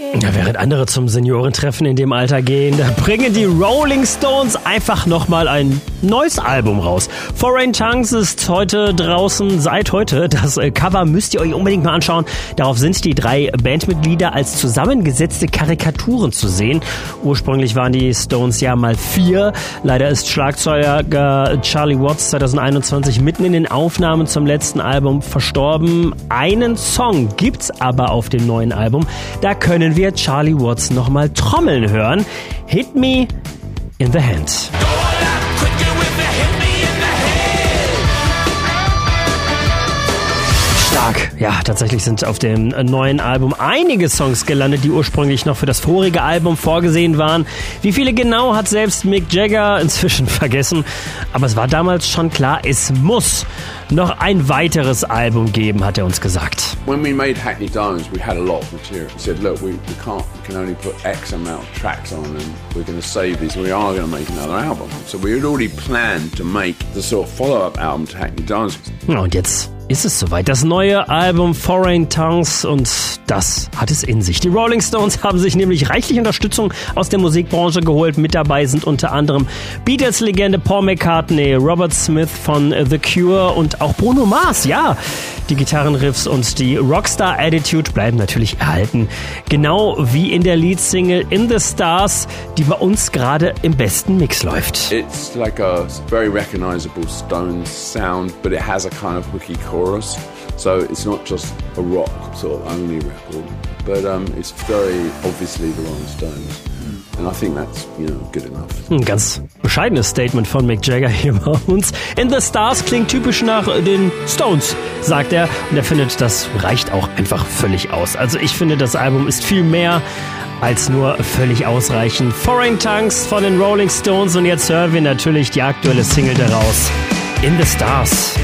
Ja, während andere zum Seniorentreffen in dem Alter gehen, da bringen die Rolling Stones einfach nochmal ein neues Album raus. Foreign Tongues ist heute draußen, seit heute. Das Cover müsst ihr euch unbedingt mal anschauen. Darauf sind die 3 Bandmitglieder als zusammengesetzte Karikaturen zu sehen. Ursprünglich waren die Stones ja mal 4. Leider ist Schlagzeuger Charlie Watts 2021 mitten in den Aufnahmen zum letzten Album verstorben. Einen Song gibt's aber auf dem neuen Album. Da können wir Charlie Watts nochmal trommeln hören. Hit Me in the Hand. Stark. Ja, tatsächlich sind auf dem neuen Album einige Songs gelandet, die ursprünglich noch für das vorige Album vorgesehen waren. Wie viele genau, hat selbst Mick Jagger inzwischen vergessen. Aber es war damals schon klar, es muss noch ein weiteres Album geben, hat er uns gesagt. When we made Hackney Diamonds, we had a lot of material. We said, look, we can only put X amount of tracks on and we're going to save these. We are going to make another album. So we had already planned to make the sort of follow-up album to Hackney Diamonds. Ja, und jetzt ist es soweit. Das neue Album Foreign Tongues, und das hat es in sich. Die Rolling Stones haben sich nämlich reichlich Unterstützung aus der Musikbranche geholt. Mit dabei sind unter anderem Beatles-Legende Paul McCartney, Robert Smith von The Cure und auch Bruno Mars. Ja, die Gitarrenriffs und die Rockstar-Attitude bleiben natürlich erhalten. Genau wie in der Leadsingle In the Stars, die bei uns gerade im besten Mix läuft. It's like a very recognizable Stones sound, but it has a kind of hooky chorus. So it's not just a rock sort of only record, but it's very obviously the Rolling Stones. And I think that's, good enough. Ein ganz bescheidenes Statement von Mick Jagger hier bei uns. In the Stars klingt typisch nach den Stones, sagt er. Und er findet, das reicht auch einfach völlig aus. Also ich finde, das Album ist viel mehr als nur völlig ausreichend. Foreign Tongues von den Rolling Stones, und jetzt hören wir natürlich die aktuelle Single daraus. In the Stars.